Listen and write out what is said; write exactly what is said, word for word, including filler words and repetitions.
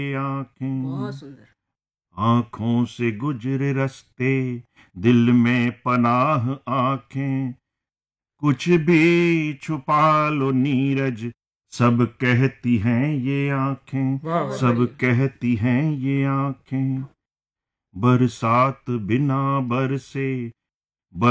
आंखें, बहुत सुंदर। आंखों से गुजरे रास्ते, दिल में पनाह आंखें, कुछ भी छुपा लो नीरज, सब कहती हैं ये आंखें, बहुत सब बढ़िया। कहती हैं ये आंखें। बरसात बिना बरसे